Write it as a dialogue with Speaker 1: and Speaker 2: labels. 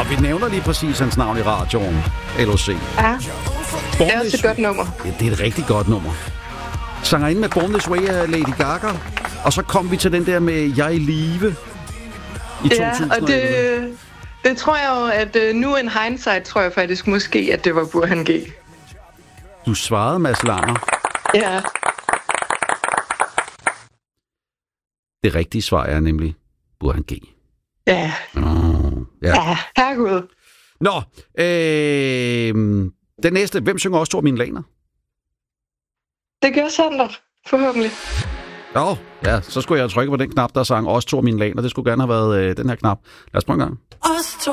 Speaker 1: Og vi nævner lige præcis hans navn i radioen. LOC.
Speaker 2: Ja, det er også et godt nummer.
Speaker 1: Ja, det er et rigtig godt nummer. Sangerinde med Born This Way af Lady Gaga. Og så kom vi til den der med Jeg i live i 2000.
Speaker 2: Og det tror jeg jo, at nu in hindsight, tror jeg faktisk måske, at det var Burhan G.
Speaker 1: Du svarede, Mads Langer.
Speaker 2: Ja.
Speaker 1: Det rigtige svar er nemlig Burhan G.
Speaker 2: Ja. Ja, herregud.
Speaker 1: Nå, den næste. Hvem synger også Thor Mine Laner?
Speaker 2: Det gør Sander, forhåbentlig.
Speaker 1: Ja, så skulle jeg trykke på den knap, der sang også Thor Mine Laner. Det skulle gerne have været den her knap. Lad os prøve en gang.
Speaker 3: Os to